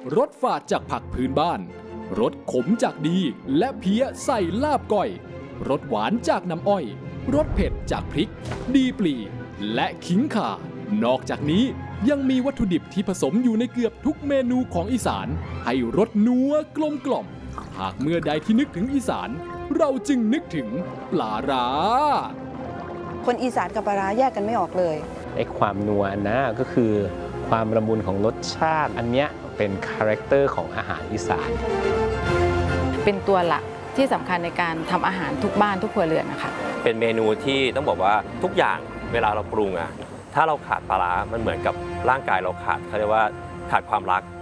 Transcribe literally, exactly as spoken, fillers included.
รสฝาดจากผักพื้นบ้านรสขมจากดีและเพี้ยใส่ลาบก้อยรสหวานจากน้ำอ้อยรสเผ็ดจากพริกดีปลีและขิงข่านอกจากนี้ยังมีวัตถุดิบที่ผสมอยู่ในเกือบทุกเมนูของอีสานให้รสนัวกลมกล่อมหากเมื่อใดที่นึกถึงอีสานเราจึงนึกถึงปลาร้าคนอีสานกับปลาร้าแยกกันไม่ออกเลยไอ้ความนัวนะก็คือความละมุนของรสชาติอันเนี้ยเป็นคาแรคเตอร์ของอาหารอีสานเป็นตัวหลักที่สำคัญในการทำอาหารทุกบ้านทุกครัวเรือนนะคะเป็นเมนูที่ต้องบอกว่าทุกอย่างเวลาเราปรุงอะถ้าเราขาดปลาร้ามันเหมือนกับร่างกายเราขาดเขาเรียกว่าขาดความรัก